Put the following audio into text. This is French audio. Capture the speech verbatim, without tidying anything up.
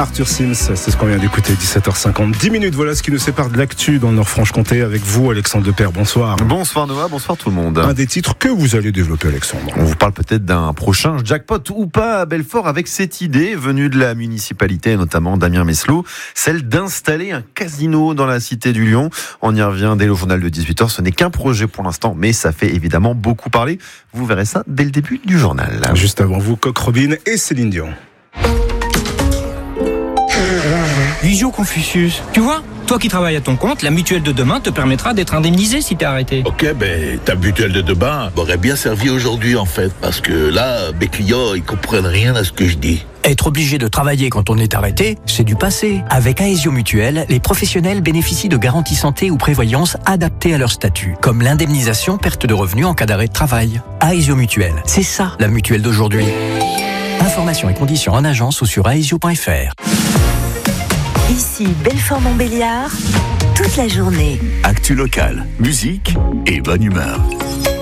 Arthur Sims, c'est ce qu'on vient d'écouter, dix-sept heures cinquante, dix minutes, voilà ce qui nous sépare de l'actu dans le Nord-Franche-Comté avec vous, Alexandre Depère, bonsoir. Bonsoir Noah, bonsoir tout le monde. Un des titres que vous allez développer, Alexandre. On vous parle peut-être d'un prochain jackpot ou pas à Belfort avec cette idée venue de la municipalité, notamment Damien Meslot, celle d'installer un casino dans la cité du Lion. On y revient dès le journal de dix-huit heures, ce n'est qu'un projet pour l'instant, mais ça fait évidemment beaucoup parler. Vous verrez ça dès le début du journal. Juste avant vous, Coq Robin et Céline Dion. Visio Confucius, tu vois, toi qui travailles à ton compte, la mutuelle de demain te permettra d'être indemnisé si t'es arrêté. Ok, ben ta mutuelle de demain m'aurait bien servi aujourd'hui en fait, parce que là, mes clients, ils comprennent rien à ce que je dis. Être obligé de travailler quand on est arrêté, c'est du passé. Avec Aesio Mutuelle, les professionnels bénéficient de garanties santé ou prévoyance adaptées à leur statut, comme l'indemnisation perte de revenus en cas d'arrêt de travail. Aesio Mutuelle, c'est ça la mutuelle d'aujourd'hui. Informations et conditions en agence ou sur aesio point f r. Ici Belfort-Montbéliard, toute la journée. Actu locale, musique et bonne humeur.